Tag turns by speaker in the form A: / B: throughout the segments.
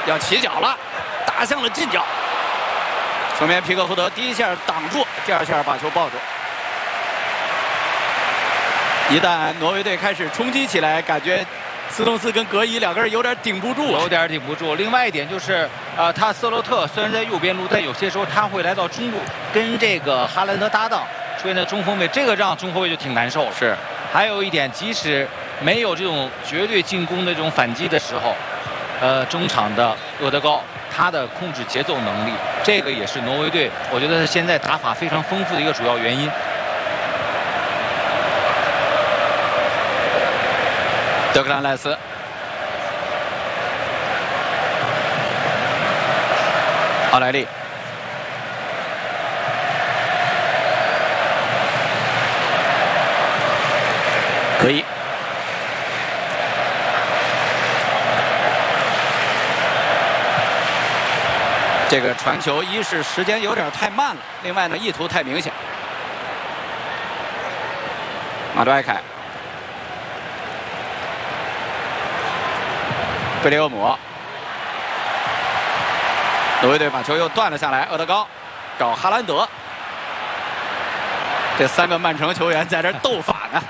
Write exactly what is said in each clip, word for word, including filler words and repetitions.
A: 要起脚了，打向了近角。球员皮克福德第一下挡住，第二下把球抱住。一旦挪威队开始冲击起来，感觉斯通斯跟格伊两个人有点顶不住，
B: 有点顶不住。另外一点就是，呃，他瑟洛特虽然在右边路，但有些时候他会来到中路，跟这个哈兰德搭档，出现在中锋位，这个让中后卫就挺难受了。
A: 是。
B: 还有一点，即使没有这种绝对进攻的这种反击的时候，呃，中场的厄德高他的控制节奏能力，这个也是挪威队我觉得现在打法非常丰富的一个主要原因。
A: 德克兰赖斯，奥莱利，可以。这个传球，一是时间有点太慢了，另外呢意图太明显。马杜埃凯。贝雷厄姆，挪威队把球又断了下来，厄德高找哈兰德，这三个曼城球员在这斗法呢。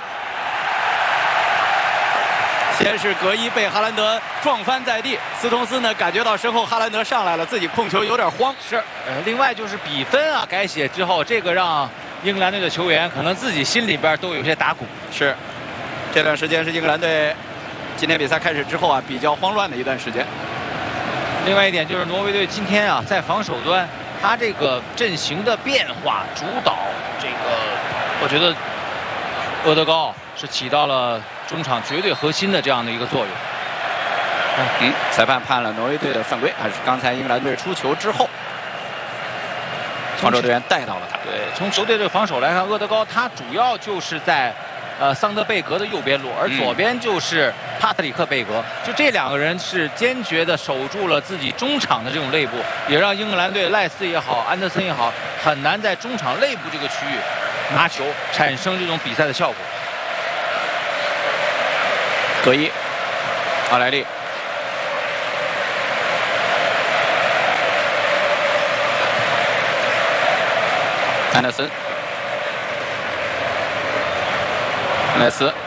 A: 先是格伊被哈兰德撞翻在地，斯通斯呢感觉到身后哈兰德上来了，自己控球有点慌。
B: 是，呃，另外就是比分啊改写之后，这个让英格兰队的球员可能自己心里边都有些打鼓。
A: 是，这段时间是英格兰队。今天比赛开始之后啊，比较慌乱的一段时间。
B: 另外一点就是挪威队今天啊，在防守端，他这个阵型的变化主导，这个我觉得厄德高是起到了中场绝对核心的这样的一个作用。
A: 嗯，裁判判了挪威队的犯规，还是刚才英格兰队出球之后，防守队员带到了他。
B: 对，从球队的防守来看，厄德高他主要就是在。呃，桑德贝格的右边路，而左边就是帕特里克贝格，就这两个人是坚决的守住了自己中场的这种内部，也让英格兰队赖斯也好，安德森也好，很难在中场内部这个区域拿球，产生这种比赛的效果。
A: 格伊，奥莱利，安德森。莱斯，